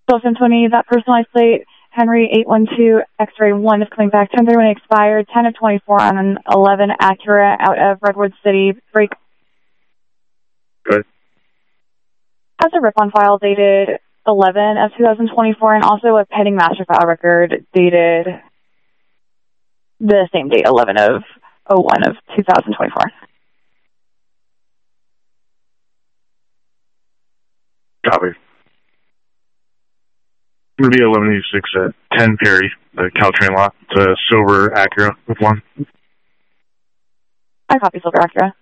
Dolphin 20, that personalized plate, Henry 812, X-ray 1 is coming back. 10:30 when it expired, 10 of 24 on an 11 Acura out of Redwood City. Break. Good. Has a rip on file dated 11 of 2024 and also a pending master file record dated the same date, 11 of 01 of 2024. Copy. It would be 1186 at 10 Perry, the Caltrain lot. It's a silver Acura with one. I copy silver Acura.